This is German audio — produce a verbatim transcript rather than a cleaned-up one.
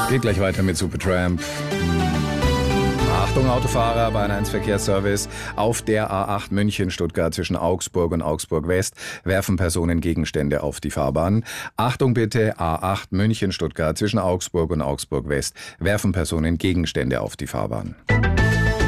Geht gleich weiter mit Supertramp. Achtung, Autofahrer, Bahn eins Verkehrsservice. Auf der A acht München-Stuttgart zwischen Augsburg und Augsburg West werfen Personen Gegenstände auf die Fahrbahn. Achtung bitte, A acht München-Stuttgart zwischen Augsburg und Augsburg West werfen Personen Gegenstände auf die Fahrbahn.